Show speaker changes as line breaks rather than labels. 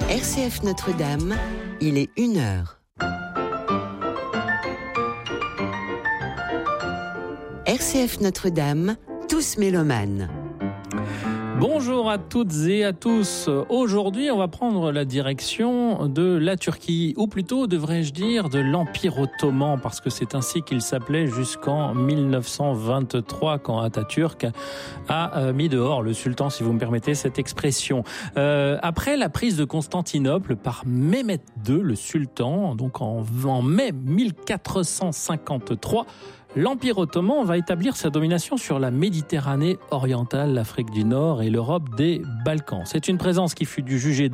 RCF Notre-Dame, il est 1h. RCF Notre-Dame, tous mélomanes.
Bonjour à toutes et à tous. Aujourd'hui, on va prendre la direction de la Turquie, ou plutôt, devrais-je dire, de l'Empire ottoman, parce que c'est ainsi qu'il s'appelait jusqu'en 1923, quand Atatürk a mis dehors le sultan, si vous me permettez cette expression. Après la prise de Constantinople par Mehmet II, le sultan, donc en mai 1453, l'Empire ottoman va établir sa domination sur la Méditerranée orientale, l'Afrique du Nord et l'Europe des Balkans. C'est une présence qui fut jugée